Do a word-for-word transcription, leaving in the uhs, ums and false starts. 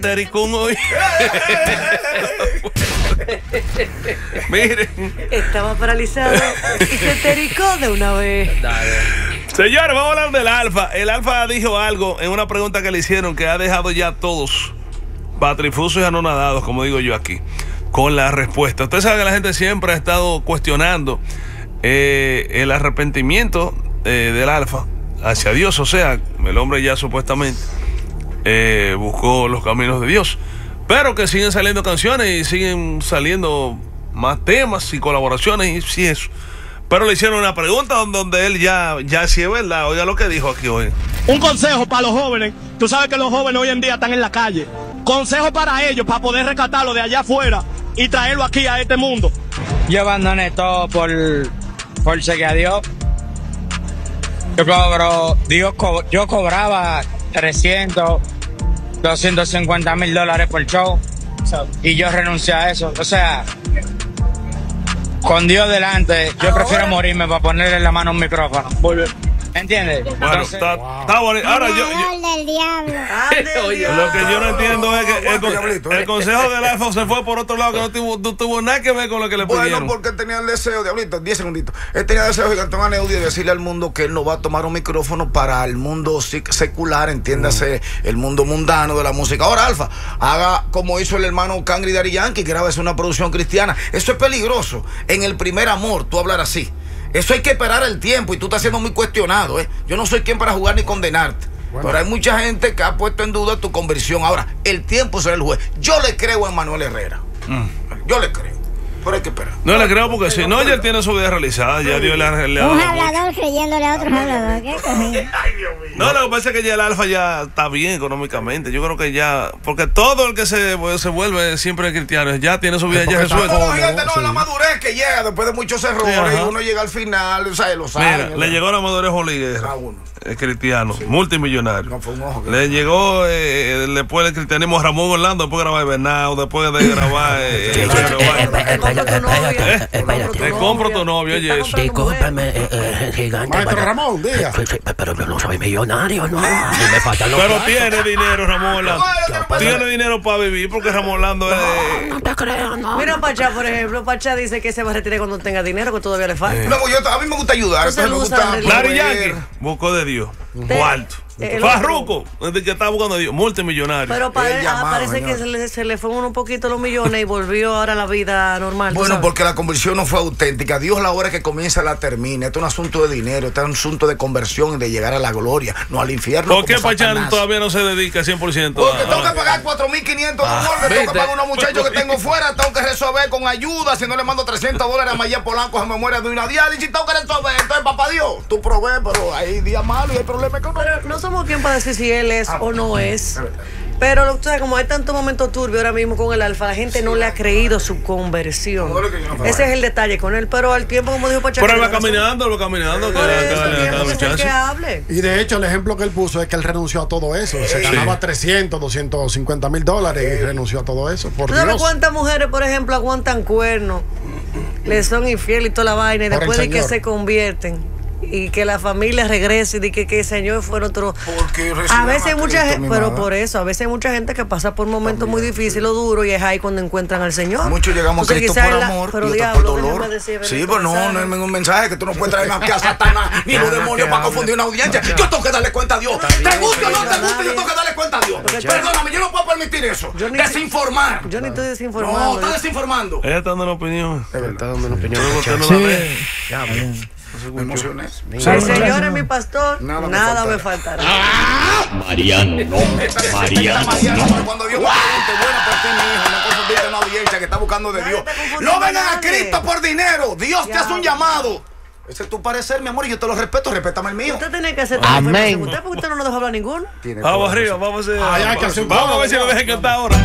Tericún hoy. Miren. Estaba paralizado y se tericó de una vez. Dale. Señores, vamos a hablar del Alfa. El Alfa dijo algo en una pregunta que le hicieron que ha dejado ya a todos patrifusos y anonadados, como digo yo aquí, con la respuesta. Usted sabe que la gente siempre ha estado cuestionando eh, el arrepentimiento eh, del Alfa hacia Dios. O sea, el hombre ya supuestamente eh, buscó los caminos de Dios, pero que siguen saliendo canciones y siguen saliendo más temas y colaboraciones y sí eso. Pero le hicieron una pregunta donde, donde él ya, ya sí es verdad. Oiga lo que dijo aquí hoy. Un consejo para los jóvenes. Tú sabes que los jóvenes hoy en día están en la calle. Consejo para ellos, para poder rescatarlo de allá afuera y traerlo aquí a este mundo. Yo abandoné todo por, por seguir a Dios. Yo cobro, Dios co yo cobraba trescientos, doscientos cincuenta mil dólares por show y yo renuncié a eso. O sea, con Dios delante, yo Ahora, prefiero morirme para ponerle la mano a un micrófono. ¿Entiendes? Bueno, Entonces, está, está bonito. Ahora yo, yo del diablo. Oye, lo que yo no entiendo es que el, el consejo del Alfa se fue por otro lado, que no tuvo, no tuvo nada que ver con lo que le bueno, pidieron. Bueno, porque tenía el deseo, diablito, diez segunditos. Él tenía el deseo gigantón a Neudi de decirle al mundo que él no va a tomar un micrófono para el mundo secular, entiéndase, mm. el mundo mundano de la música. Ahora, Alfa, haga como hizo el hermano Cangri Daddy Yankee, que graba una producción cristiana. Eso es peligroso. En el primer amor, tú hablar así. Eso hay que esperar el tiempo y tú estás siendo muy cuestionado, ¿eh? Yo no soy quien para jugar ni condenarte. Bueno. Pero hay mucha gente que ha puesto en duda tu conversión. Ahora, el tiempo será el juez. Yo le creo a Manuel Herrera. Mm. Yo le creo. Pero hay que esperar. No le creo porque si no, ya él tiene su vida realizada. Ya Dios le ha le Un hablador creyéndole a otros habladores. ¿Qué cogido? No, lo que pasa es que ya el Alfa ya está bien económicamente. Yo creo que ya. Porque todo el que se, se vuelve siempre cristiano ya tiene su vida ya resuelta. No, gente, no, la madurez que llega después de muchos errores. Sí, y uno llega al final, o sea, los años. Mira, le llegó la madurez Oliguera. Ah, uno. Es cristiano, sí. Multimillonario. No, fue un ojo que le no. llegó eh, después del cristianismo a Ramón Orlando, después de grabar Bernao, después de grabar. Te compro tu novio, oye eso. Discúlpame, gigante. Maestro Ramón, diga. Pero yo no soy millonario, no. Me faltan los Pero tiene dinero, Ramón Orlando. Tiene dinero para vivir porque Ramón Orlando es. No te creo, no. Mira, Pachá, por ejemplo. Pachá dice que se va a retirar cuando tenga dinero, que todavía le falta. No, yo, a mí me gusta ayudar. Entonces me gusta. Daddy Yankee buscó de Dios. Cuarto. Farruko, desde que estaba buscando a Dios, multimillonario. Pero pare, llamado, parece señor. que se le, se le fueron un poquito los millones y volvió ahora a la vida normal. Bueno, porque la conversión no fue auténtica. Dios, la hora que comienza la termina. Esto es un asunto de dinero, esto es un asunto de conversión y de llegar a la gloria, no al infierno. ¿Por qué Pachán todavía no se dedica cien por ciento? Porque a, tengo que pagar cuatro mil quinientos ah, dólares, tengo que pagar a unos muchachos que tengo fuera, tengo que resolver con ayuda. Si no le mando trescientos dólares a Maya Polanco, se me muere de una diálisis, tengo que resolver. Entonces, papá Dios, tú provees, pero hay días malos y hay problemas económicos. Pero no somos quien para decir si él es ah, o no es. Pero o sea, como hay tanto momento turbio ahora mismo con el Alfa, la gente sí, no le ha creído su conversión. No, no Ese es el detalle con él. Pero al tiempo, como dijo Pachá, pero él va caminando, va caminando. Por eso, que, que hable. Y de hecho, el ejemplo que él puso es que él renunció a todo eso. Se sí. ganaba trescientos, doscientos cincuenta mil dólares y renunció a todo eso. Por ¿Tú sabes Dios. cuántas mujeres, por ejemplo, aguantan cuernos, le son infieles y toda la vaina, y por después de que se convierten? Y que la familia regrese y que, que el Señor fuera otro. A veces hay mucha gente, pero por eso, a veces hay mucha gente que pasa por momentos muy difíciles o duros y es ahí cuando encuentran al Señor. Muchos llegamos a Cristo por amor la, pero y diablo, por dolor. Decir, sí, pero no, no es ningún mensaje que tú no puedes traer más que a Satanás ni los demonios para confundir una audiencia. Yo tengo que darle cuenta a Dios. ¿Te gusta o no te gusta? Yo tengo que darle cuenta a Dios. Perdóname, yo no puedo permitir eso. Desinformar. Yo ni estoy desinformando. No, estás desinformando. Ella está dando una opinión. Ella está dando una opinión. Sí. Me emocioné. El Señor es mi pastor, nada, nada me faltará. ¡Ah! Mariano, no. Mariano, no. Cuando Dios va a gente buena por ti, mi hijo, no confundiste una audiencia que está buscando de Dios. No vengan a Cristo por dinero. Dios te hace un llamado. Ese es tu parecer, mi amor, y yo te lo respeto, respétame el mío. Usted tiene que hacer Amén. ¿Usted por qué usted no nos deja hablar ninguno? Vamos arriba, vamos a, vamos a ver si lo dejan cantar ahora.